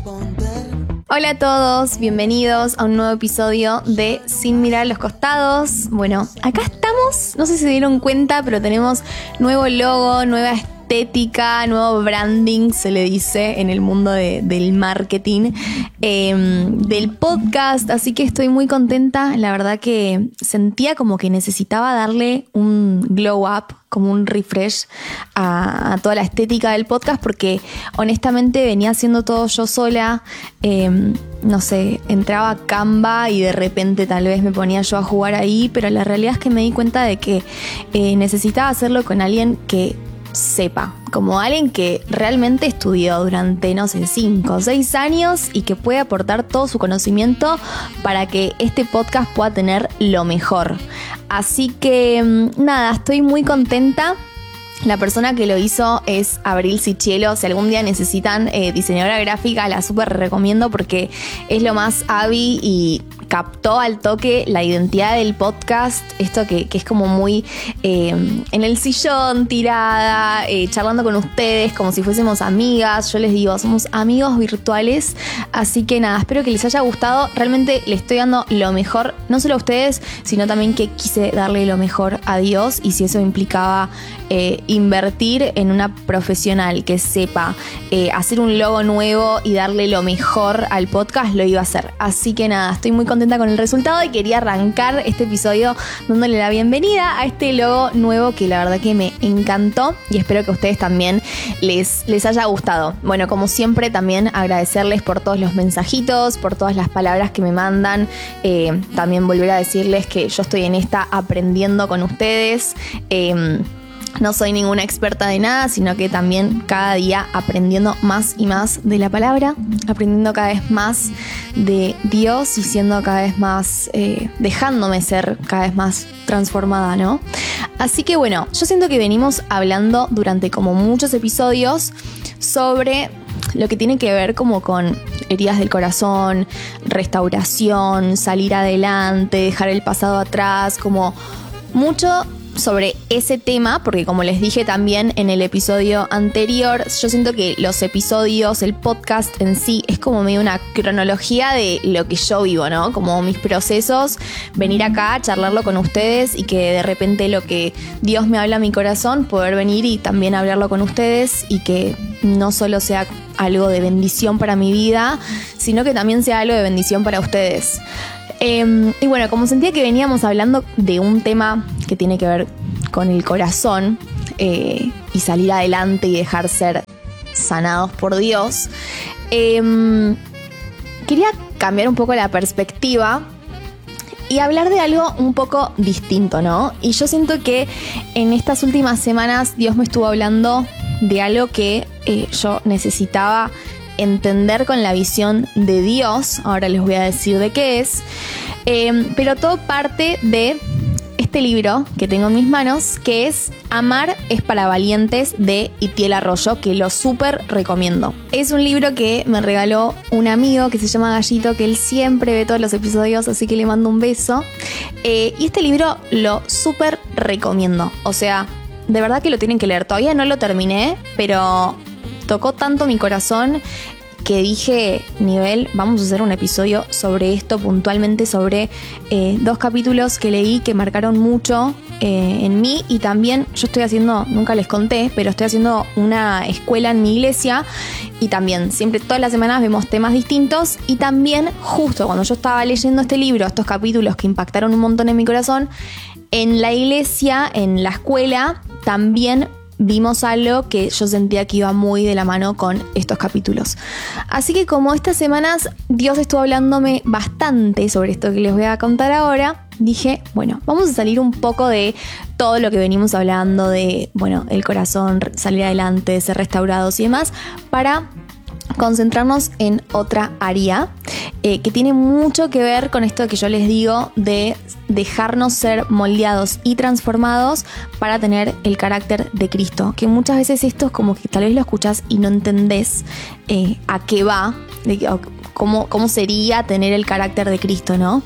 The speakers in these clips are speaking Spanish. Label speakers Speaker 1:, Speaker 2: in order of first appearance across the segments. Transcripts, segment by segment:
Speaker 1: Hola a todos, bienvenidos a un nuevo episodio de Sin Mirar a los Costados. Bueno, acá estamos, no sé si se dieron cuenta, pero tenemos nuevo logo, nueva estética, nuevo branding, se le dice en el mundo del marketing, del podcast, así que estoy muy contenta. La verdad que sentía como que necesitaba darle un glow up, como un refresh a toda la estética del podcast, porque honestamente venía haciendo todo yo sola. No sé, entraba a Canva y de repente tal vez me ponía yo a jugar ahí, pero la realidad es que me di cuenta de que necesitaba hacerlo con alguien que sepa, como alguien que realmente estudió durante, no sé, 5 o 6 años y que puede aportar todo su conocimiento para que este podcast pueda tener lo mejor. Así que nada, estoy muy contenta. La persona que lo hizo es Abril Sichielo. Si algún día necesitan diseñadora gráfica, la súper recomiendo porque es lo más Abby y captó al toque la identidad del podcast. Esto que es como muy en el sillón, tirada, charlando con ustedes como si fuésemos amigas. Yo les digo, somos amigos virtuales. Así que nada, espero que les haya gustado. Realmente le estoy dando lo mejor, no solo a ustedes, sino también que quise darle lo mejor a Dios. Y si eso implicaba invertir en una profesional que sepa hacer un logo nuevo y darle lo mejor al podcast, lo iba a hacer. Así que nada, estoy muy contenta con el resultado y quería arrancar este episodio dándole la bienvenida a este logo nuevo que la verdad que me encantó y espero que a ustedes también les haya gustado. Bueno, como siempre también agradecerles por todos los mensajitos, por todas las palabras que me mandan. También volver a decirles que yo estoy en esta aprendiendo con ustedes. No soy ninguna experta de nada, sino que también cada día aprendiendo más y más de la palabra, aprendiendo cada vez más de Dios y siendo cada vez más, dejándome ser cada vez más transformada, ¿no? Así que bueno, yo siento que venimos hablando durante como muchos episodios sobre lo que tiene que ver como con heridas del corazón, restauración, salir adelante, dejar el pasado atrás, como mucho sobre ese tema, porque como les dije también en el episodio anterior, yo siento que los episodios, el podcast en sí, es como medio una cronología de lo que yo vivo, ¿no? Como mis procesos, venir acá, charlarlo con ustedes y que de repente lo que Dios me habla a mi corazón, poder venir y también hablarlo con ustedes y que no solo sea algo de bendición para mi vida, sino que también sea algo de bendición para ustedes. Y bueno, como sentía que veníamos hablando de un tema que tiene que ver con el corazón y salir adelante y dejar ser sanados por Dios, quería cambiar un poco la perspectiva y hablar de algo un poco distinto, ¿no? Y yo siento que en estas últimas semanas Dios me estuvo hablando de algo que yo necesitaba entender con la visión de Dios. Ahora les voy a decir de qué es, pero todo parte de este libro que tengo en mis manos, que es Amar es para valientes, de Itiel Arroyo, que lo súper recomiendo. Es un libro que me regaló un amigo que se llama Gallito, que él siempre ve todos los episodios, así que le mando un beso. Y este libro lo súper recomiendo, o sea, de verdad que lo tienen que leer. Todavía no lo terminé, pero tocó tanto mi corazón que dije, nivel, vamos a hacer un episodio sobre esto, puntualmente sobre 2 capítulos que leí que marcaron mucho en mí. Y también yo estoy haciendo, nunca les conté, pero estoy haciendo una escuela en mi iglesia y también siempre todas las semanas vemos temas distintos. Y también justo cuando yo estaba leyendo este libro, estos capítulos que impactaron un montón en mi corazón, en la iglesia, en la escuela, también vimos algo que yo sentía que iba muy de la mano con estos capítulos. Así que como estas semanas Dios estuvo hablándome bastante sobre esto que les voy a contar ahora, dije, bueno, vamos a salir un poco de todo lo que venimos hablando de, bueno, el corazón, salir adelante, ser restaurados y demás, para concentrarnos en otra área que tiene mucho que ver con esto que yo les digo de dejarnos ser moldeados y transformados para tener el carácter de Cristo, que muchas veces esto es como que tal vez lo escuchás y no entendés a qué va, cómo sería tener el carácter de Cristo, ¿no?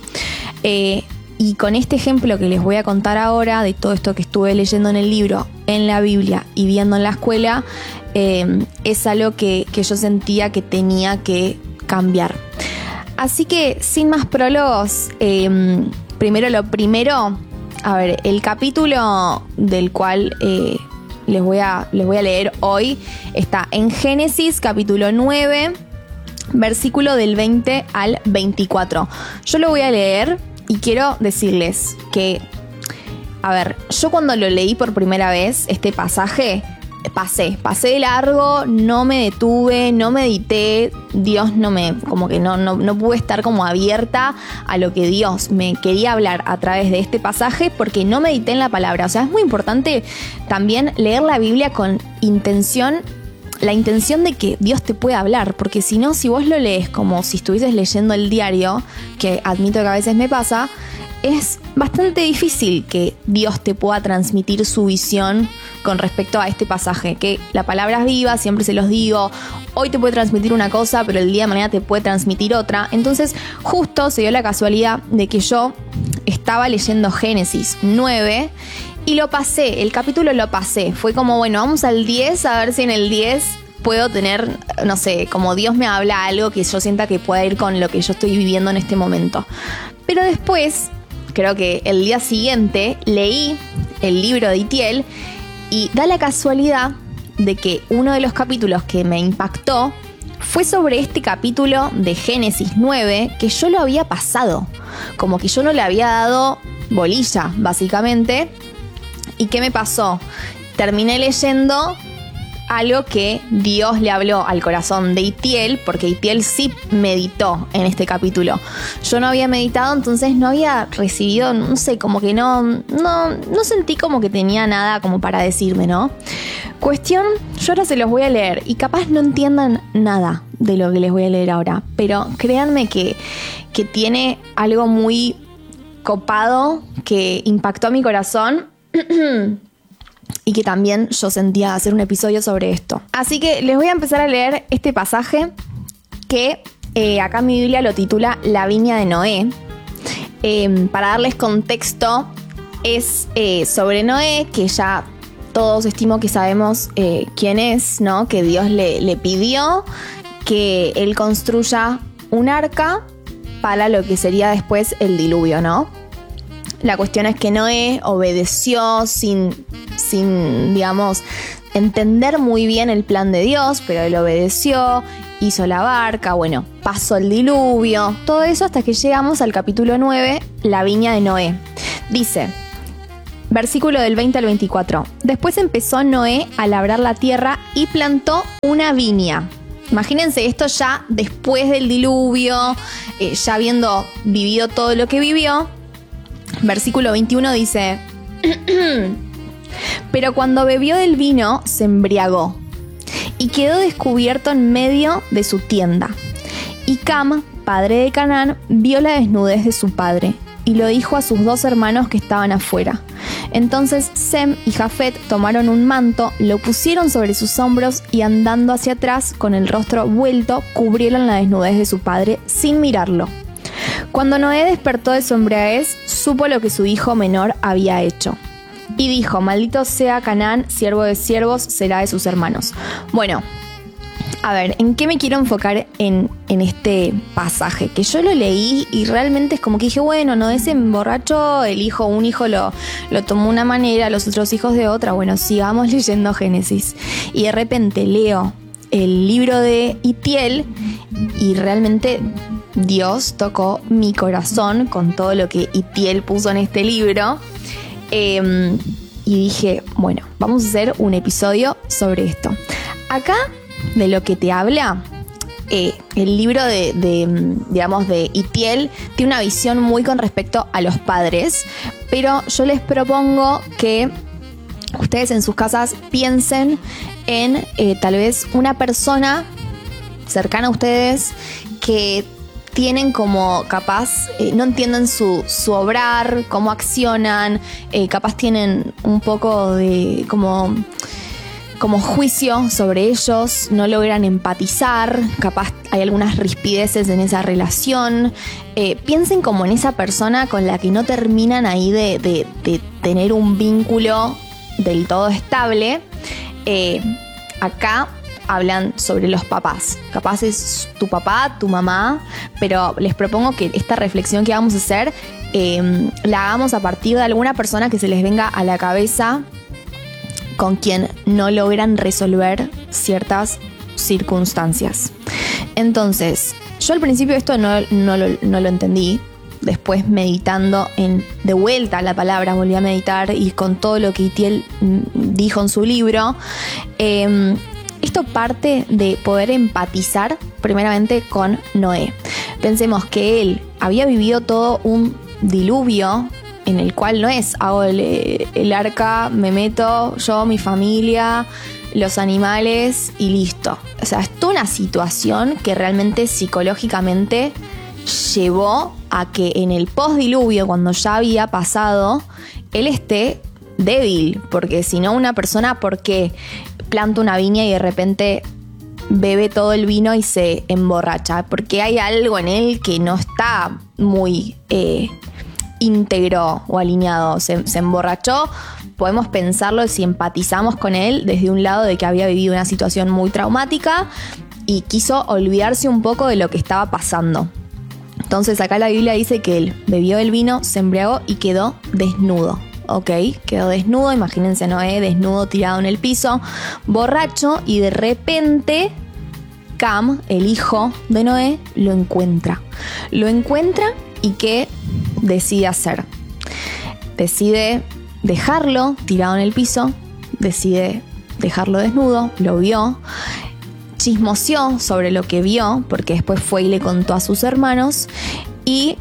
Speaker 1: Y con este ejemplo que les voy a contar ahora, de todo esto que estuve leyendo en el libro, en la Biblia y viendo en la escuela, es algo que yo sentía que tenía que cambiar. Así que, sin más prólogos, lo primero, a ver, el capítulo del cual les voy a leer hoy está en Génesis, capítulo 9, versículo del 20 al 24. Yo lo voy a leer y quiero decirles que, a ver, yo cuando lo leí por primera vez, este pasaje, pasé de largo, no me detuve, no medité, Dios no pude estar como abierta a lo que Dios me quería hablar a través de este pasaje porque no medité en la palabra. O sea, es muy importante también leer la Biblia con la intención de que Dios te pueda hablar, porque si no, si vos lo lees como si estuvieses leyendo el diario, que admito que a veces me pasa, es bastante difícil que Dios te pueda transmitir su visión con respecto a este pasaje, que la palabra es viva, siempre se los digo, hoy te puede transmitir una cosa, pero el día de mañana te puede transmitir otra. Entonces, justo se dio la casualidad de que yo estaba leyendo Génesis 9 y lo pasé, el capítulo lo pasé. Fue como, bueno, vamos al 10, a ver si en el 10 puedo tener, no sé, como Dios me habla algo que yo sienta que pueda ir con lo que yo estoy viviendo en este momento. Pero después, creo que el día siguiente, leí el libro de Itiel y da la casualidad de que uno de los capítulos que me impactó fue sobre este capítulo de Génesis 9 que yo lo había pasado, como que yo no le había dado bolilla, básicamente. ¿Y qué me pasó? Terminé leyendo algo que Dios le habló al corazón de Itiel, porque Itiel sí meditó en este capítulo. Yo no había meditado, entonces no había recibido, no sé, como que no sentí como que tenía nada como para decirme, ¿no? Cuestión, yo ahora se los voy a leer y capaz no entiendan nada de lo que les voy a leer ahora, pero créanme que tiene algo muy copado que impactó a mi corazón y que también yo sentía hacer un episodio sobre esto. Así que les voy a empezar a leer este pasaje que acá mi Biblia lo titula La viña de Noé. Para darles contexto, es sobre Noé, que ya todos estimo que sabemos quién es, ¿no? Que Dios le pidió que él construya un arca para lo que sería después el diluvio, ¿no? La cuestión es que Noé obedeció sin, digamos, entender muy bien el plan de Dios, pero él obedeció, hizo la barca, bueno, pasó el diluvio, todo eso hasta que llegamos al capítulo 9, la viña de Noé. Dice, versículo del 20 al 24, después empezó Noé a labrar la tierra y plantó una viña. Imagínense esto ya después del diluvio, ya habiendo vivido todo lo que vivió. Versículo 21 dice, pero cuando bebió del vino se embriagó y quedó descubierto en medio de su tienda. Y Cam, padre de Canaán, vio la desnudez de su padre y lo dijo a sus dos hermanos que estaban afuera. Entonces Sem y Jafet tomaron un manto, lo pusieron sobre sus hombros y andando hacia atrás con el rostro vuelto cubrieron la desnudez de su padre sin mirarlo. Cuando Noé despertó de su embriaguez, supo lo que su hijo menor había hecho. Y dijo, maldito sea Canaán, siervo de siervos, será de sus hermanos. Bueno, a ver, ¿en qué me quiero enfocar en este pasaje? Que yo lo leí y realmente es como que dije, bueno, Noé se emborrachó, un hijo lo tomó de una manera, los otros hijos de otra. Bueno, sigamos leyendo Génesis. Y de repente leo el libro de Itiel y realmente Dios tocó mi corazón con todo lo que Itiel puso en este libro. Y dije, bueno, vamos a hacer un episodio sobre esto. Acá, de lo que te habla, el libro de Itiel tiene una visión muy con respecto a los padres, pero yo les propongo que ustedes en sus casas piensen en tal vez una persona cercana a ustedes que tienen como capaz, no entienden su obrar, cómo accionan, capaz tienen un poco de como juicio sobre ellos, no logran empatizar, capaz hay algunas rispideces en esa relación. Piensen como en esa persona con la que no terminan ahí de tener un vínculo del todo estable. Acá hablan sobre los papás. Capaz es tu papá, tu mamá, pero les propongo que esta reflexión que vamos a hacer la hagamos a partir de alguna persona que se les venga a la cabeza con quien no logran resolver ciertas circunstancias. Entonces, yo al principio esto no lo entendí. Después, meditando de vuelta la palabra, volví a meditar, y con todo lo que Itiel dijo en su libro, esto parte de poder empatizar primeramente con Noé. Pensemos que él había vivido todo un diluvio en el cual no es hago el arca, me meto yo, mi familia, los animales y listo. O sea, es toda una situación que realmente psicológicamente llevó a que en el postdiluvio, cuando ya había pasado, él esté débil. Porque si no, una persona, ¿por qué planta una viña y de repente bebe todo el vino y se emborracha? Porque hay algo en él que no está muy íntegro o alineado. Se emborrachó. Podemos pensarlo si empatizamos con él desde un lado de que había vivido una situación muy traumática y quiso olvidarse un poco de lo que estaba pasando. Entonces acá la Biblia dice que él bebió el vino, se embriagó y quedó desnudo. ¿Ok? Quedó desnudo, imagínense a Noé desnudo tirado en el piso, borracho, y de repente Cam, el hijo de Noé, lo encuentra. Lo encuentra y ¿qué decide hacer? Decide dejarlo tirado en el piso, decide dejarlo desnudo, lo vio, chismoseó sobre lo que vio, porque después fue y le contó a sus hermanos, y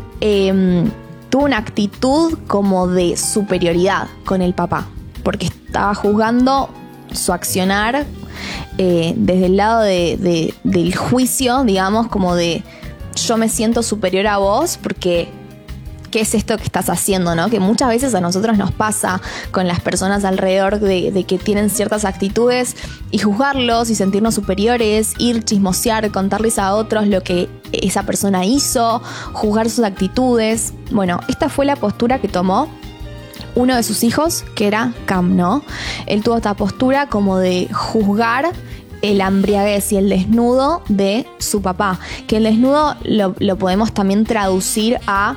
Speaker 1: tuvo una actitud como de superioridad con el papá, porque estaba juzgando su accionar desde el lado del juicio, digamos, como de yo me siento superior a vos porque ¿qué es esto que estás haciendo, no? Que muchas veces a nosotros nos pasa con las personas alrededor de que tienen ciertas actitudes, y juzgarlos y sentirnos superiores, ir chismosear, contarles a otros lo que esa persona hizo, juzgar sus actitudes. Bueno, esta fue la postura que tomó uno de sus hijos, que era Cam, ¿no? Él tuvo esta postura como de juzgar el embriaguez y el desnudo de su papá, que el desnudo lo podemos también traducir a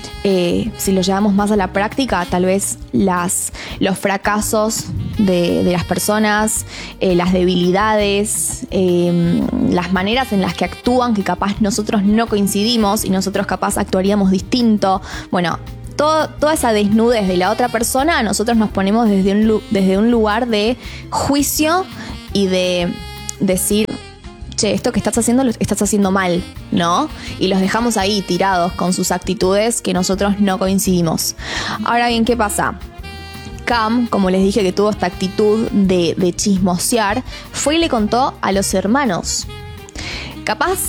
Speaker 1: si lo llevamos más a la práctica, tal vez los fracasos de las personas, las debilidades, las maneras en las que actúan, que capaz nosotros no coincidimos y nosotros capaz actuaríamos distinto. Bueno, toda esa desnudez de la otra persona, nosotros nos ponemos desde un lugar de juicio y de decir, che, esto que estás haciendo lo estás haciendo mal, ¿no? Y los dejamos ahí tirados con sus actitudes que nosotros no coincidimos. Ahora bien, ¿qué pasa? Cam, como les dije que tuvo esta actitud de chismosear, fue y le contó a los hermanos. Capaz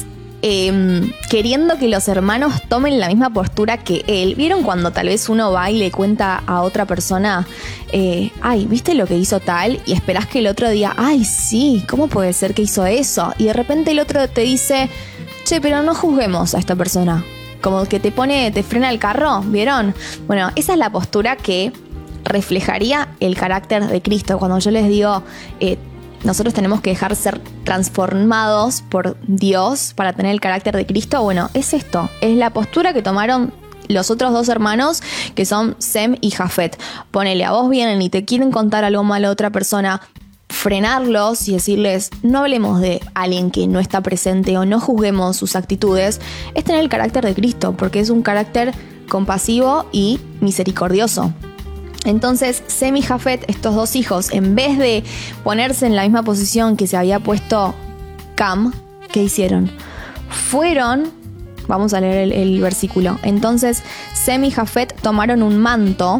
Speaker 1: queriendo que los hermanos tomen la misma postura que él. ¿Vieron cuando tal vez uno va y le cuenta a otra persona, ay, ¿viste lo que hizo tal? Y esperás que el otro diga, ay, sí, ¿cómo puede ser que hizo eso? Y de repente el otro te dice, che, pero no juzguemos a esta persona. Como que te frena el carro, ¿vieron? Bueno, esa es la postura que reflejaría el carácter de Cristo. Cuando yo les digo, nosotros tenemos que dejar ser transformados por Dios para tener el carácter de Cristo. Bueno, es esto, es la postura que tomaron los otros dos hermanos, que son Sem y Jafet. Ponele, a vos vienen y te quieren contar algo malo a otra persona, frenarlos y decirles, no hablemos de alguien que no está presente o no juzguemos sus actitudes, es tener el carácter de Cristo, porque es un carácter compasivo y misericordioso. Entonces, Sem y Jafet, estos dos hijos, en vez de ponerse en la misma posición que se había puesto Cam, ¿qué hicieron? Fueron, vamos a leer el versículo. Entonces, Sem y Jafet tomaron un manto,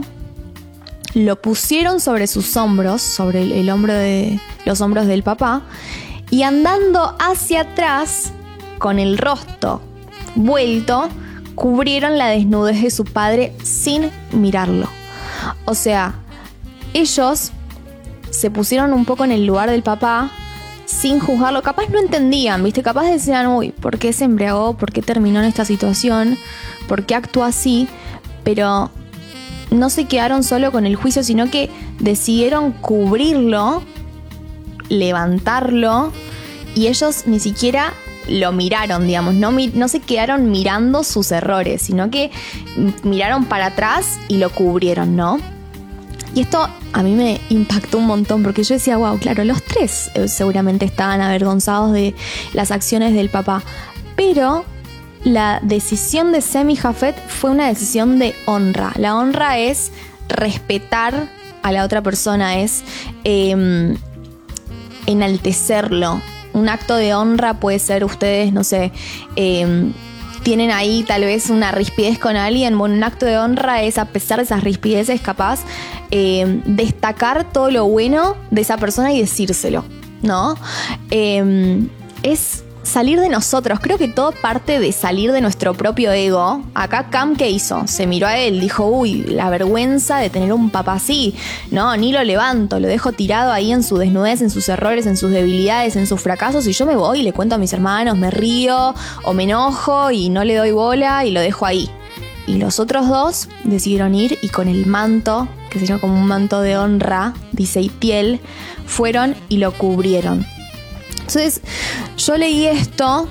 Speaker 1: lo pusieron sobre sus hombros, sobre los hombros del papá, y andando hacia atrás, con el rostro vuelto, cubrieron la desnudez de su padre sin mirarlo. O sea, ellos se pusieron un poco en el lugar del papá sin juzgarlo. Capaz no entendían, ¿viste? Capaz decían, uy, ¿por qué se embriagó? ¿Por qué terminó en esta situación? ¿Por qué actuó así? Pero no se quedaron solo con el juicio, sino que decidieron cubrirlo, levantarlo y ellos ni siquiera lo miraron, digamos, no se quedaron mirando sus errores, sino que miraron para atrás y lo cubrieron, ¿no? Y esto a mí me impactó un montón porque yo decía, wow, claro, los tres seguramente estaban avergonzados de las acciones del papá, pero la decisión de Sem y Jafet fue una decisión de honra. La honra es respetar a la otra persona, es enaltecerlo. Un acto de honra puede ser ustedes, no sé, tienen ahí tal vez una rispidez con alguien. Bueno, un acto de honra es, a pesar de esas rispideces, capaz destacar todo lo bueno de esa persona y decírselo, ¿no? Es salir de nosotros. Creo que todo parte de salir de nuestro propio ego. Acá Cam, ¿qué hizo? Se miró a él, dijo, uy, la vergüenza de tener un papá así. No, ni lo levanto, lo dejo tirado ahí en su desnudez, en sus errores, en sus debilidades, en sus fracasos, y yo me voy y le cuento a mis hermanos, me río o me enojo y no le doy bola y lo dejo ahí. Y los otros dos decidieron ir y con el manto, que se llama como un manto de honra, dice Itiel, fueron y lo cubrieron. Entonces, yo leí esto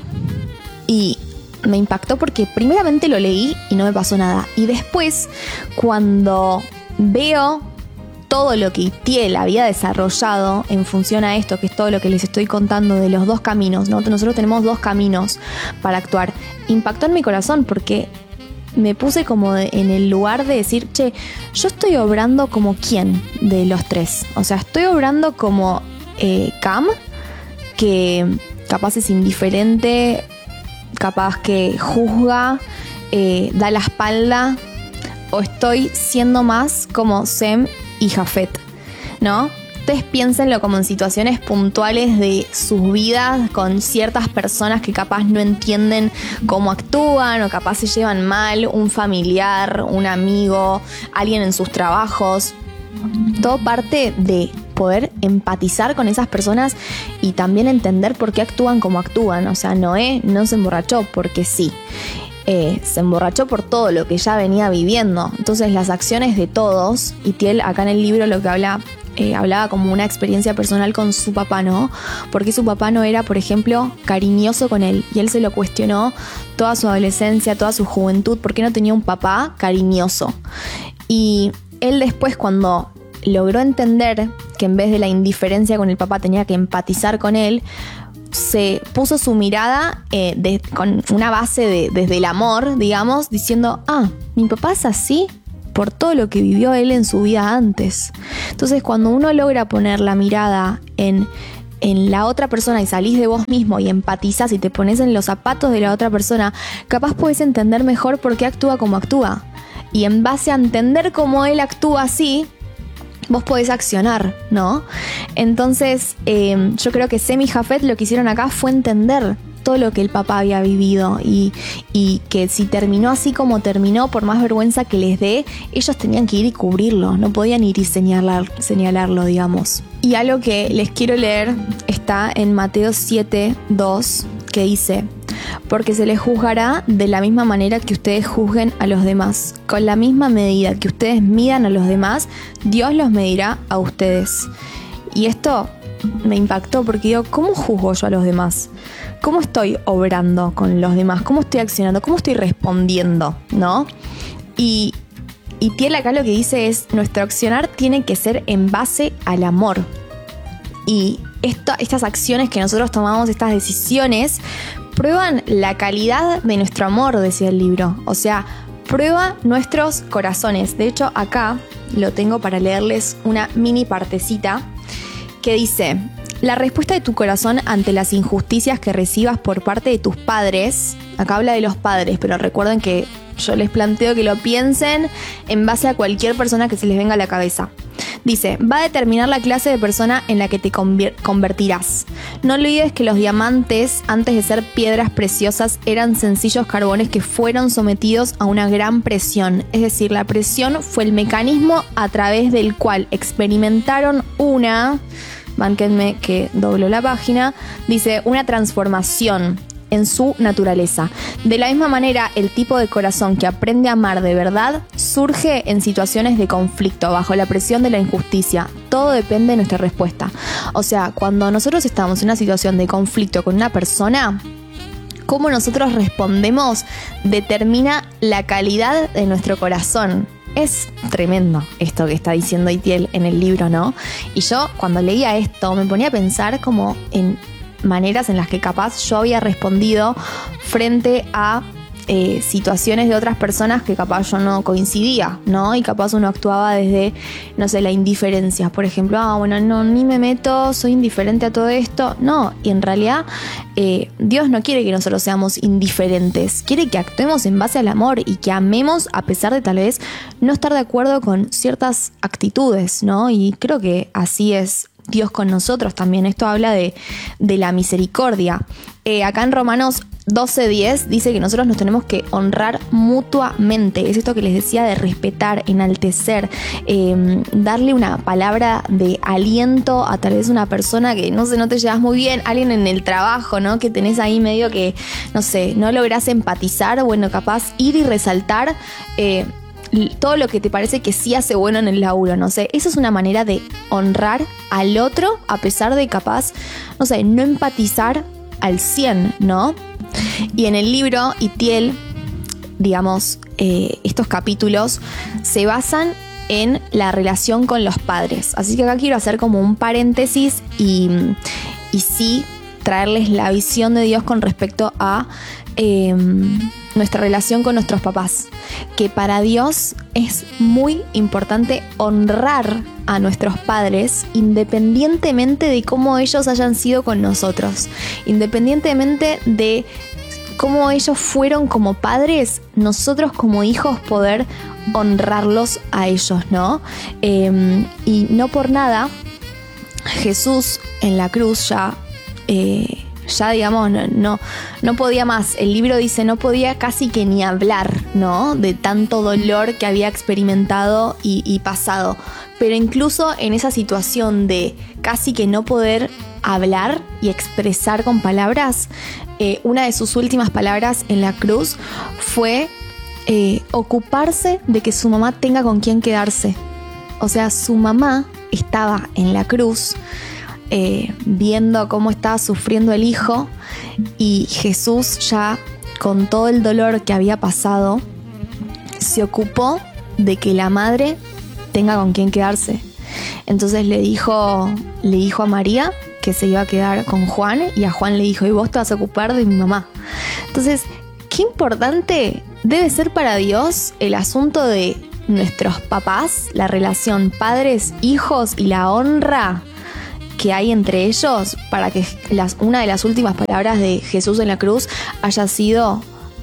Speaker 1: y me impactó porque primeramente lo leí y no me pasó nada. Y después, cuando veo todo lo que Itiel había desarrollado en función a esto, que es todo lo que les estoy contando de los dos caminos, ¿no? Nosotros tenemos dos caminos para actuar. Impactó en mi corazón porque me puse como en el lugar de decir, che, yo estoy obrando como quién de los tres. O sea, estoy obrando como Cam, que capaz es indiferente, capaz que juzga, da la espalda, o estoy siendo más como Sem y Jafet, ¿no? Ustedes piénsenlo como en situaciones puntuales de sus vidas con ciertas personas que capaz no entienden cómo actúan o capaz se llevan mal, un familiar, un amigo, alguien en sus trabajos. Todo parte de poder empatizar con esas personas y también entender por qué actúan como actúan. O sea, Noé no se emborrachó porque sí. Se emborrachó por todo lo que ya venía viviendo. Entonces las acciones de todos, y Itiel acá en el libro lo que hablaba como una experiencia personal con su papá, ¿no? Porque su papá no era, por ejemplo, cariñoso con él. Y él se lo cuestionó toda su adolescencia, toda su juventud, ¿por qué no tenía un papá cariñoso? Y él después, cuando logró entender que en vez de la indiferencia con el papá tenía que empatizar con él, se puso su mirada con una base desde el amor, digamos, diciendo, mi papá es así por todo lo que vivió él en su vida antes. Entonces, cuando uno logra poner la mirada en la otra persona y salís de vos mismo y empatizás y te pones en los zapatos de la otra persona, capaz podés entender mejor por qué actúa como actúa. Y en base a entender cómo él actúa así, vos podés accionar, ¿no? Entonces, yo creo que Sem y Jafet lo que hicieron acá fue entender todo lo que el papá había vivido y que si terminó así como terminó, por más vergüenza que les dé, ellos tenían que ir y cubrirlo, no podían ir y señalarlo, digamos. Y algo que les quiero leer está en Mateo 7:2, que dice: porque se les juzgará de la misma manera que ustedes juzguen a los demás. Con la misma medida que ustedes midan a los demás, Dios los medirá a ustedes. Y esto me impactó porque digo, ¿cómo juzgo yo a los demás? ¿Cómo estoy obrando con los demás? ¿Cómo estoy accionando? ¿Cómo estoy respondiendo? ¿No? Y Itiel acá lo que dice es, nuestro accionar tiene que ser en base al amor. Y estas acciones que nosotros tomamos, estas decisiones, prueban la calidad de nuestro amor, decía el libro. O sea, prueba nuestros corazones. De hecho, acá lo tengo para leerles una mini partecita que dice: la respuesta de tu corazón ante las injusticias que recibas por parte de tus padres, acá habla de los padres, pero recuerden que yo les planteo que lo piensen en base a cualquier persona que se les venga a la cabeza. Dice, va a determinar la clase de persona en la que te convertirás. No olvides que los diamantes, antes de ser piedras preciosas, eran sencillos carbones que fueron sometidos a una gran presión. Es decir, la presión fue el mecanismo a través del cual experimentaron bánquenme que doblo la página, dice, una transformación. en su naturaleza. De la misma manera, el tipo de corazón que aprende a amar de verdad surge en situaciones de conflicto, bajo la presión de la injusticia. Todo depende de nuestra respuesta. O sea, cuando nosotros estamos en una situación de conflicto con una persona, cómo nosotros respondemos determina la calidad de nuestro corazón. Es tremendo esto que está diciendo Itiel en el libro, ¿no? Y yo cuando leía esto me ponía a pensar como en maneras en las que capaz yo había respondido frente a situaciones de otras personas que capaz yo no coincidía, ¿no? Y capaz uno actuaba desde, no sé, la indiferencia. Por ejemplo, bueno, no, ni me meto, soy indiferente a todo esto. No, y en realidad Dios no quiere que nosotros seamos indiferentes. Quiere que actuemos en base al amor y que amemos a pesar de tal vez no estar de acuerdo con ciertas actitudes, ¿no? Y creo que así es Dios con nosotros también. Esto habla de la misericordia. Acá en Romanos 12:10 dice que nosotros nos tenemos que honrar mutuamente. Es esto que les decía de respetar, enaltecer, darle una palabra de aliento a tal vez una persona que no te llevas muy bien, alguien en el trabajo, ¿no? Que tenés ahí medio que, no sé, no lográs empatizar. Bueno, capaz ir y resaltar todo lo que te parece que sí hace bueno en el laburo, no sé. Eso es una manera de honrar al otro a pesar de capaz, no sé, no empatizar al 100, ¿no? Y en el libro Itiel, digamos, estos capítulos se basan en la relación con los padres. Así que acá quiero hacer como un paréntesis y sí traerles la visión de Dios con respecto a nuestra relación con nuestros papás. Que para Dios es muy importante honrar a nuestros padres independientemente de cómo ellos hayan sido con nosotros. Independientemente de cómo ellos fueron como padres, nosotros como hijos poder honrarlos a ellos, ¿no? Y no por nada, Jesús en la cruz ya digamos, no podía más. El libro dice, no podía casi que ni hablar, ¿no? De tanto dolor que había experimentado y pasado. Pero incluso en esa situación de casi que no poder hablar y expresar con palabras, una de sus últimas palabras en la cruz fue ocuparse de que su mamá tenga con quién quedarse. O sea, su mamá estaba en la cruz viendo cómo estaba sufriendo el hijo, y Jesús, ya con todo el dolor que había pasado, se ocupó de que la madre tenga con quién quedarse. Entonces le dijo a María que se iba a quedar con Juan, y a Juan le dijo, y vos te vas a ocupar de mi mamá. Entonces, qué importante debe ser para Dios el asunto de nuestros papás, la relación padres-hijos y la honra que hay entre ellos, para que una de las últimas palabras de Jesús en la cruz haya sido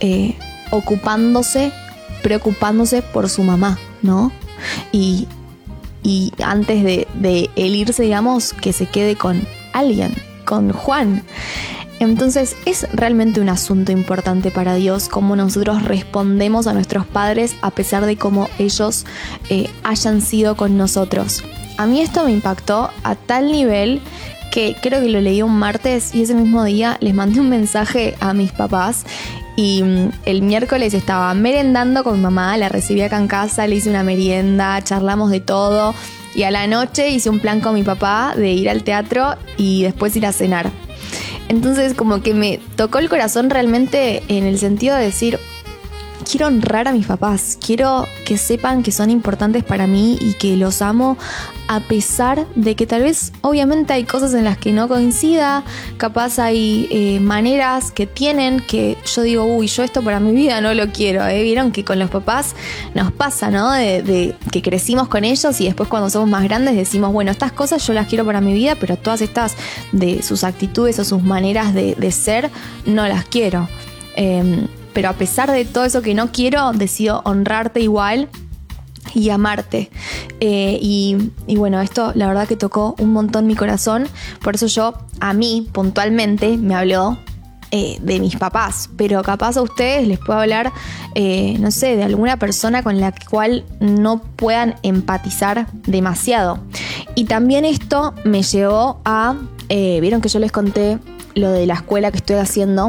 Speaker 1: preocupándose por su mamá, ¿no? Y antes de él irse, digamos, que se quede con alguien, con Juan. Entonces es realmente un asunto importante para Dios cómo nosotros respondemos a nuestros padres a pesar de cómo ellos hayan sido con nosotros. A mí esto me impactó a tal nivel que creo que lo leí un martes, y ese mismo día les mandé un mensaje a mis papás. Y el miércoles estaba merendando con mi mamá, la recibí acá en casa, le hice una merienda, charlamos de todo, y a la noche hice un plan con mi papá de ir al teatro y después ir a cenar. Entonces como que me tocó el corazón realmente, en el sentido de decir, quiero honrar a mis papás, quiero que sepan que son importantes para mí y que los amo, a pesar de que tal vez obviamente hay cosas en las que no coincida, capaz hay maneras que tienen que yo digo, yo esto para mi vida no lo quiero. Vieron que con los papás nos pasa, ¿no? De que crecimos con ellos y después cuando somos más grandes decimos, bueno, estas cosas yo las quiero para mi vida, pero todas estas de sus actitudes o sus maneras de ser no las quiero. Pero a pesar de todo eso que no quiero, decido honrarte igual y amarte. Y bueno, esto la verdad que tocó un montón mi corazón. Por eso a mí puntualmente me habló de mis papás. Pero capaz a ustedes les puedo hablar, no sé, de alguna persona con la cual no puedan empatizar demasiado. Y también esto me llevó a, vieron que yo les conté lo de la escuela que estoy haciendo,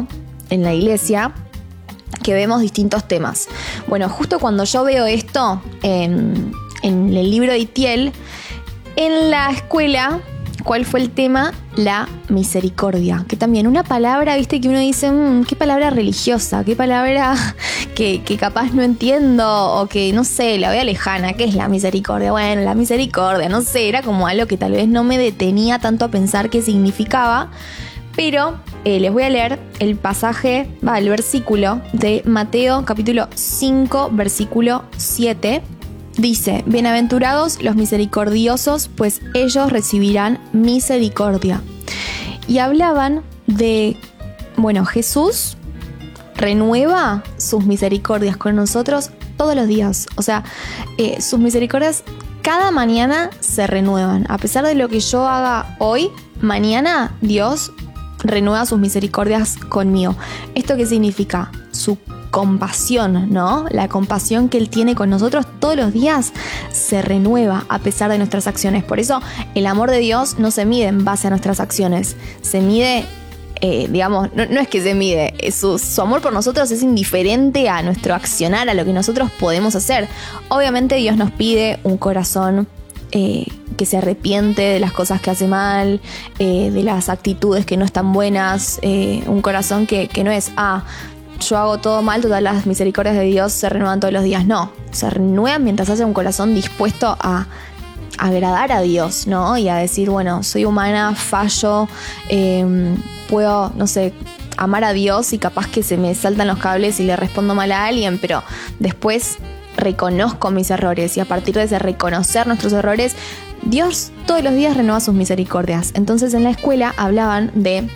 Speaker 1: en la iglesia que vemos distintos temas. Bueno, justo cuando yo veo esto en el libro de Itiel, en la escuela, ¿cuál fue el tema? La misericordia. Que también una palabra, viste, que uno dice, qué palabra religiosa, qué palabra que capaz no entiendo o que, no sé, la veo lejana. ¿Qué es la misericordia? Bueno, la misericordia, no sé, era como algo que tal vez no me detenía tanto a pensar qué significaba. Pero les voy a leer el pasaje, el versículo de Mateo capítulo 5, versículo 7. Dice, bienaventurados los misericordiosos, pues ellos recibirán misericordia. Y hablaban de, Jesús renueva sus misericordias con nosotros todos los días. O sea, sus misericordias cada mañana se renuevan. A pesar de lo que yo haga hoy, mañana Dios renueva sus misericordias conmigo. ¿Esto qué significa? Su compasión, ¿no? La compasión que Él tiene con nosotros todos los días se renueva a pesar de nuestras acciones. Por eso el amor de Dios no se mide en base a nuestras acciones. Se mide, no es que se mide, su amor por nosotros es indiferente a nuestro accionar, a lo que nosotros podemos hacer. Obviamente Dios nos pide un corazón que se arrepiente de las cosas que hace mal, de las actitudes que no están buenas, un corazón que no es, yo hago todo mal, todas las misericordias de Dios se renuevan todos los días. No, se renuevan mientras hace un corazón dispuesto a agradar a Dios, ¿no? Y a decir, soy humana, fallo, puedo, amar a Dios y capaz que se me saltan los cables y le respondo mal a alguien, pero después reconozco mis errores y a partir de ese reconocer nuestros errores, Dios todos los días renueva sus misericordias. Entonces en la escuela hablaban de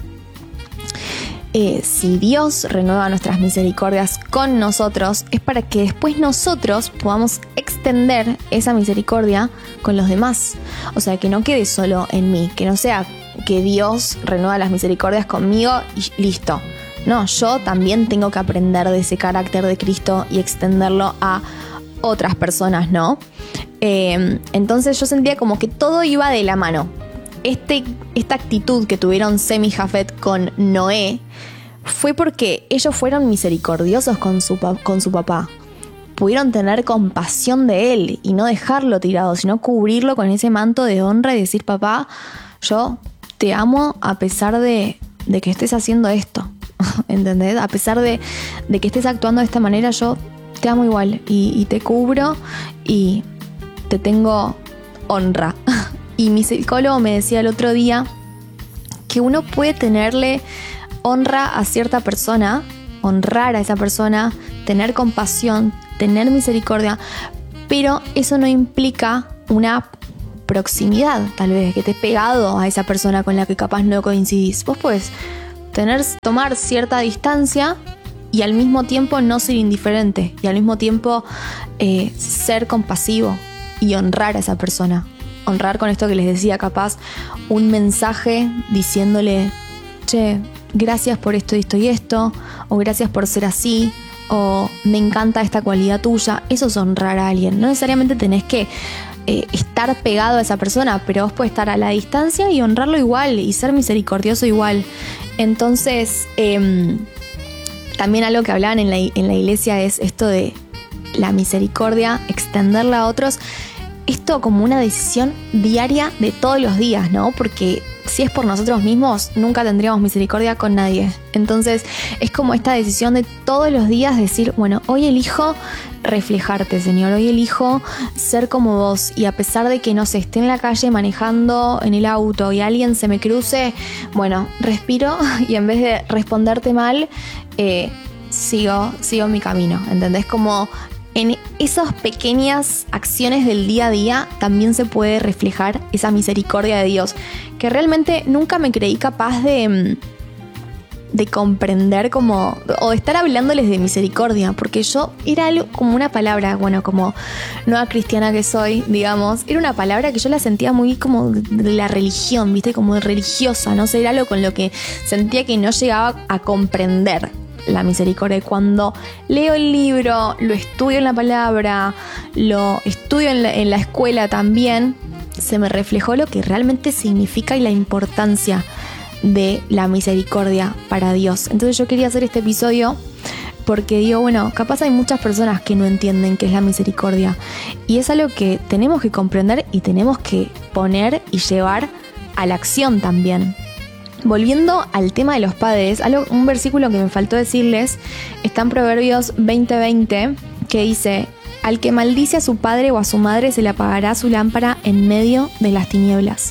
Speaker 1: si Dios renueva nuestras misericordias con nosotros, es para que después nosotros podamos extender esa misericordia con los demás. O sea, que no quede solo en mí, que no sea que Dios renueva las misericordias conmigo y listo. No, yo también tengo que aprender de ese carácter de Cristo y extenderlo a otras personas, ¿no? Entonces yo sentía como que todo iba de la mano. Esta actitud que tuvieron Sem y Jafet con Noé fue porque ellos fueron misericordiosos con su papá. Pudieron tener compasión de él y no dejarlo tirado, sino cubrirlo con ese manto de honra y decir, papá, yo te amo a pesar de que estés haciendo esto. ¿Entendés? A pesar de que estés actuando de esta manera, yo te amo igual y te cubro y te tengo honra. Y mi psicólogo me decía el otro día que uno puede tenerle honra a cierta persona, honrar a esa persona, tener compasión, tener misericordia, pero eso no implica una proximidad, tal vez, que estés pegado a esa persona con la que capaz no coincidís. Vos podés tomar cierta distancia y al mismo tiempo no ser indiferente y al mismo tiempo ser compasivo y honrar a esa persona. Honrar con esto que les decía, capaz un mensaje diciéndole, che, gracias por esto y esto, o gracias por ser así, o me encanta esta cualidad tuya. Eso es honrar a alguien. No necesariamente tenés que estar pegado a esa persona, pero vos podés estar a la distancia y honrarlo igual y ser misericordioso igual. Entonces, también algo que hablaban en la iglesia es esto de la misericordia, extenderla a otros. Esto como una decisión diaria de todos los días, ¿no? Porque si es por nosotros mismos, nunca tendríamos misericordia con nadie. Entonces, es como esta decisión de todos los días decir, hoy elijo reflejarte, Señor. Hoy elijo ser como vos. Y a pesar de que no sé, esté en la calle manejando en el auto y alguien se me cruce, respiro y en vez de responderte mal, sigo mi camino. ¿Entendés? Como en esas pequeñas acciones del día a día también se puede reflejar esa misericordia de Dios, que realmente nunca me creí capaz de comprender o de estar hablándoles de misericordia, porque yo era algo como una palabra, como nueva cristiana que soy, digamos, era una palabra que yo la sentía muy como de la religión, ¿viste? Como de religiosa, no sé, era algo con lo que sentía que no llegaba a comprender la misericordia. Cuando leo el libro, lo estudio en la palabra, lo estudio en la escuela también, se me reflejó lo que realmente significa y la importancia de la misericordia para Dios. Entonces yo quería hacer este episodio porque digo, bueno, capaz hay muchas personas que no entienden qué es la misericordia y es algo que tenemos que comprender y tenemos que poner y llevar a la acción también. Volviendo al tema de los padres, un versículo que me faltó decirles está en Proverbios 20:20, que dice: al que maldice a su padre o a su madre se le apagará su lámpara en medio de las tinieblas.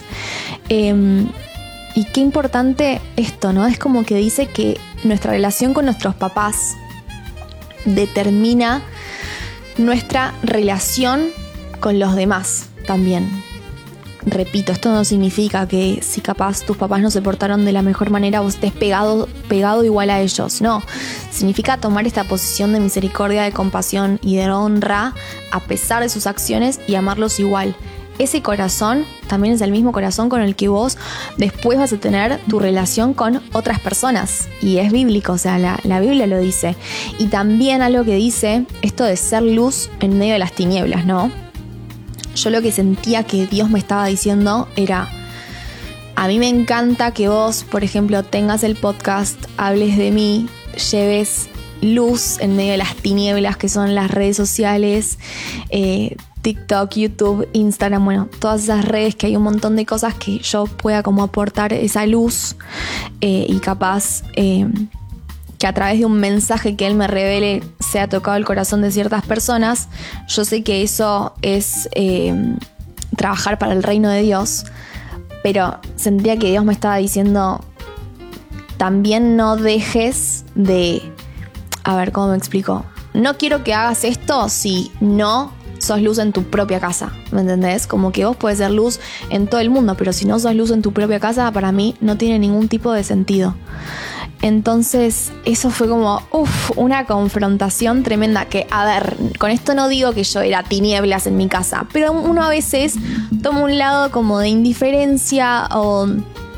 Speaker 1: Y qué importante esto, ¿no? Es como que dice que nuestra relación con nuestros papás determina nuestra relación con los demás también. Repito, esto no significa que si capaz tus papás no se portaron de la mejor manera vos estés pegado igual a ellos. No, significa tomar esta posición de misericordia, de compasión y de honra a pesar de sus acciones y amarlos igual. Ese corazón también es el mismo corazón con el que vos después vas a tener tu relación con otras personas. Y es bíblico, o sea, la Biblia lo dice. Y también algo que dice esto de ser luz en medio de las tinieblas, ¿no? Yo lo que sentía que Dios me estaba diciendo era: a mí me encanta que vos, por ejemplo, tengas el podcast, hables de mí, lleves luz en medio de las tinieblas que son las redes sociales, TikTok, YouTube, Instagram, bueno, todas esas redes que hay un montón de cosas que yo pueda como aportar esa luz y capaz que a través de un mensaje que Él me revele sea tocado el corazón de ciertas personas. Yo sé que eso es trabajar para el reino de Dios, pero sentía que Dios me estaba diciendo: también no dejes de... A ver, ¿cómo me explico? No quiero que hagas esto si no sos luz en tu propia casa, ¿me entendés? Como que vos podés ser luz en todo el mundo, pero si no sos luz en tu propia casa, para mí no tiene ningún tipo de sentido. Entonces eso fue como una confrontación tremenda que, a ver, con esto no digo que yo era tinieblas en mi casa, pero uno a veces toma un lado como de indiferencia o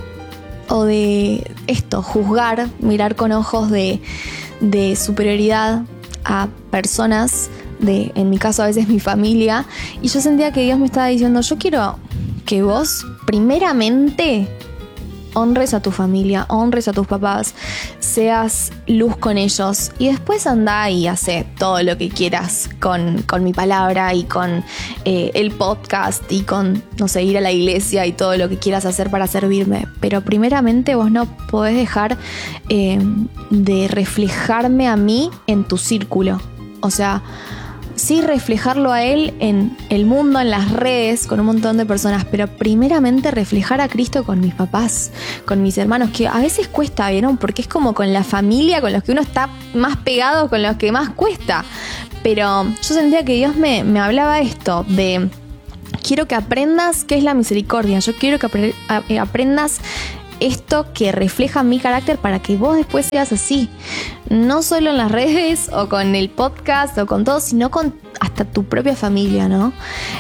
Speaker 1: de esto, juzgar, mirar con ojos de superioridad a personas, en mi caso a veces mi familia, y yo sentía que Dios me estaba diciendo: yo quiero que vos primeramente honres a tu familia, honres a tus papás, seas luz con ellos y después andá y hace todo lo que quieras con mi palabra y con el podcast y con, no sé, ir a la iglesia y todo lo que quieras hacer para servirme. Pero primeramente vos no podés dejar de reflejarme a mí en tu círculo. O sea, sí reflejarlo a Él en el mundo, en las redes, con un montón de personas, pero primeramente reflejar a Cristo con mis papás, con mis hermanos, que a veces cuesta, ¿vieron? Porque es como con la familia, con los que uno está más pegado, con los que más cuesta. Pero yo sentía que Dios me hablaba esto, de quiero que aprendas qué es la misericordia, yo quiero que aprendas esto que refleja mi carácter para que vos después seas así, no solo en las redes o con el podcast o con todo, sino con hasta tu propia familia, ¿no?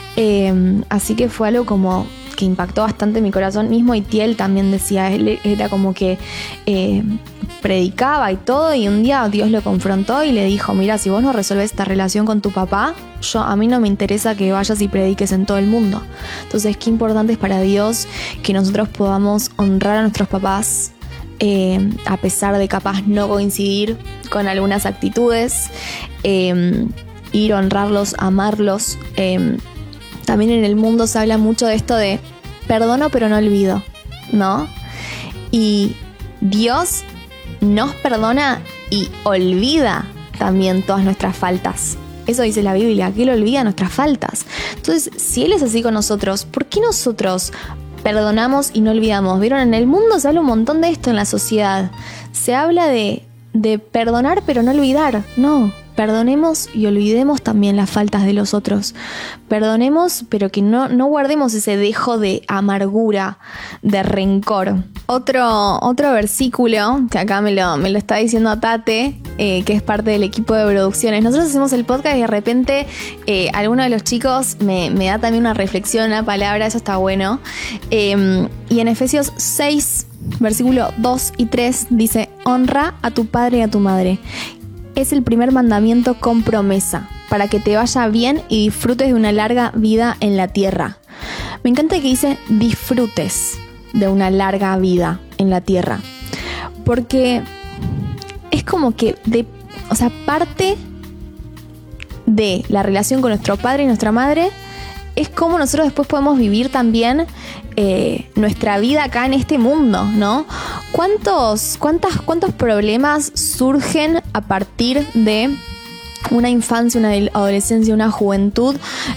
Speaker 1: Así que fue algo como que impactó bastante mi corazón. Mismo Itiel también decía, él era como que predicaba y todo, y un día Dios lo confrontó y le dijo: mira, si vos no resolvés esta relación con tu papá, a mí no me interesa que vayas y prediques en todo el mundo. Entonces, qué importante es para Dios que nosotros podamos honrar a nuestros papás, a pesar de capaz no coincidir con algunas actitudes, ir a honrarlos, amarlos. También en el mundo se habla mucho de esto de perdono pero no olvido, ¿no? Y Dios nos perdona y olvida también todas nuestras faltas. Eso dice la Biblia, que Él olvida nuestras faltas. Entonces, si Él es así con nosotros, ¿por qué nosotros perdonamos y no olvidamos? ¿Vieron? En el mundo se habla un montón de esto en la sociedad. Se habla de perdonar pero no olvidar. No, perdonemos y olvidemos también las faltas de los otros. Perdonemos, pero que no guardemos ese dejo de amargura, de rencor. Otro versículo, que acá me lo está diciendo Tate, que es parte del equipo de producciones. Nosotros hacemos el podcast y de repente alguno de los chicos me da también una reflexión, una palabra, eso está bueno. Y en Efesios 6, versículo 2 y 3 dice: honra a tu padre y a tu madre. Es el primer mandamiento con promesa, para que te vaya bien y disfrutes de una larga vida en la tierra. Me encanta que dice disfrutes de una larga vida. en la tierra. Porque es como que parte de la relación con nuestro padre y nuestra madre es cómo nosotros después podemos vivir también nuestra vida acá en este mundo, ¿no? ¿Cuántos problemas surgen a partir de una infancia, una adolescencia, una juventud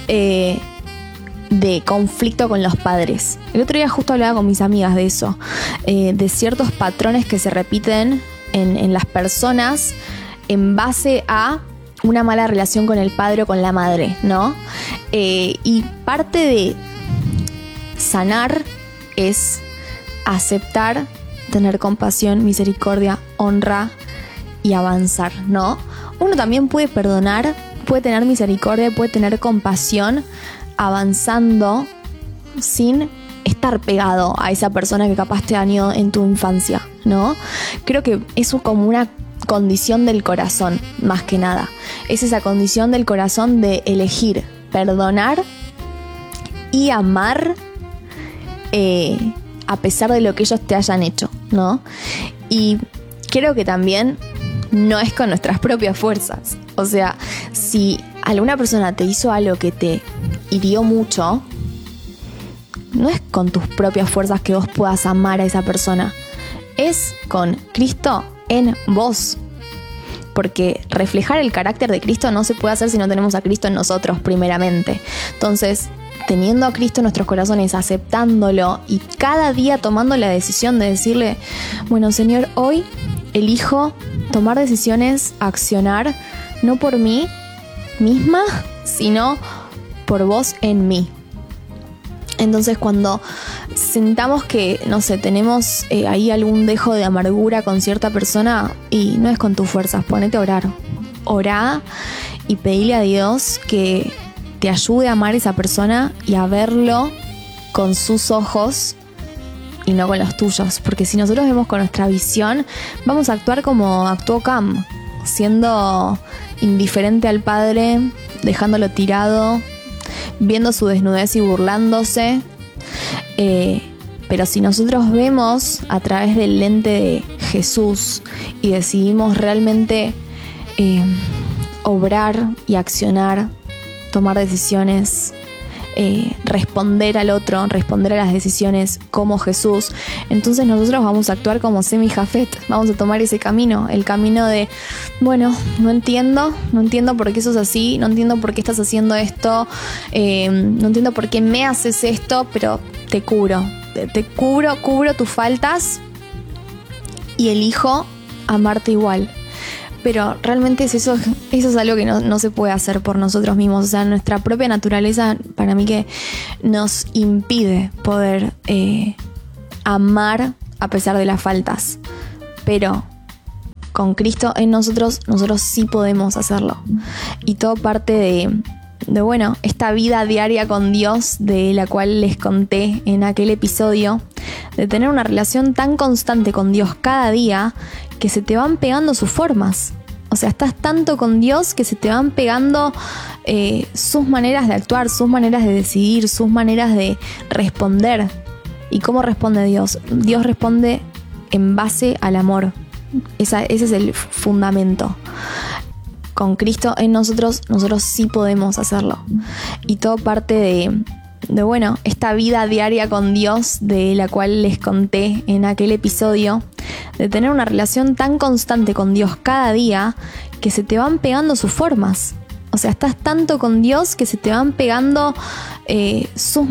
Speaker 1: de conflicto con los padres? El otro día justo hablaba con mis amigas de eso, de ciertos patrones que se repiten en las personas en base a una mala relación con el padre o con la madre, ¿no? Y parte de sanar es aceptar, tener compasión, misericordia, honra y avanzar, ¿no? Uno también puede perdonar, puede tener misericordia, puede tener compasión, avanzando sin estar pegado a esa persona que capaz te dañó en tu infancia, ¿no? Creo que eso es como una condición del corazón, más que nada. Es esa condición del corazón de elegir perdonar y amar a pesar de lo que ellos te hayan hecho, ¿no? Y creo que también no es con nuestras propias fuerzas. O sea, si alguna persona te hizo algo que te hirió mucho, no es con tus propias fuerzas que vos puedas amar a esa persona. Es con Cristo en vos. Porque reflejar el carácter de Cristo no se puede hacer si no tenemos a Cristo en nosotros primeramente. Entonces, teniendo a Cristo en nuestros corazones, aceptándolo y cada día tomando la decisión de decirle, bueno, Señor, hoy elijo tomar decisiones, accionar, no por mí misma, sino por vos en mí. Entonces, cuando sintamos que, no sé, tenemos ahí algún dejo de amargura con cierta persona, y no es con tus fuerzas, ponete a orar. Orá y pedile a Dios que te ayude a amar a esa persona y a verlo con sus ojos y no con los tuyos. Porque si nosotros vemos con nuestra visión, vamos a actuar como actuó Cam, siendo indiferente al padre, dejándolo tirado, viendo su desnudez y burlándose. Pero si nosotros vemos a través del lente de Jesús y decidimos realmente obrar y accionar, tomar decisiones, responder al otro, responder a las decisiones como Jesús, entonces nosotros vamos a actuar como Sem y Jafet. Vamos a tomar ese camino, el camino de, bueno, no entiendo por qué sos así, no entiendo por qué estás haciendo esto, no entiendo por qué me haces esto, pero te cubro tus faltas y elijo amarte igual. Pero realmente eso es algo que no se puede hacer por nosotros mismos. O sea, nuestra propia naturaleza, para mí, que nos impide poder amar a pesar de las faltas. Pero con Cristo en nosotros sí podemos hacerlo. Y todo parte de bueno, esta vida diaria con Dios, de la cual les conté en aquel episodio, de tener una relación tan constante con Dios cada día que se te van pegando sus formas. O sea, estás tanto con Dios que se te van pegando sus maneras de actuar, sus maneras de decidir, sus maneras de responder. ¿Y cómo responde Dios? Dios responde en base al amor. Ese es el fundamento. Con Cristo en nosotros sí podemos hacerlo. Y todo parte de bueno, esta vida diaria con Dios, de la cual les conté en aquel episodio, de tener una relación tan constante con Dios cada día que se te van pegando sus formas. O sea, estás tanto con Dios que se te van pegando sus